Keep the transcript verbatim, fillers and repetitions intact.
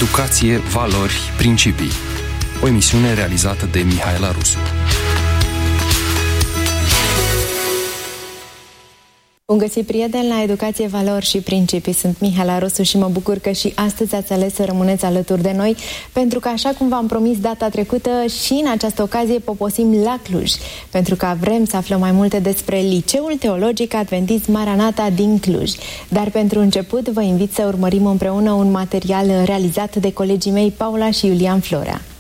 Educație, valori, principii. O emisiune realizată de Mihaela Rusu. Bun găsit, prieteni, la Educație, Valori și Principii. Sunt Mihaela Rusu și mă bucur că și astăzi ați ales să rămâneți alături de noi, pentru că, așa cum v-am promis data trecută, și în această ocazie poposim la Cluj, pentru că vrem să aflăm mai multe despre Liceul Teologic Adventist Maranata din Cluj. Dar pentru început vă invit să urmărim împreună un material realizat de colegii mei Paula și Iulian Florea.